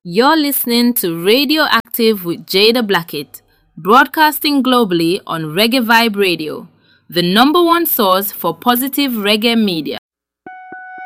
You're listening to Radioactive with Jada Blackett, broadcasting globally on Reggae Vibe Radio, the number one source for positive reggae media.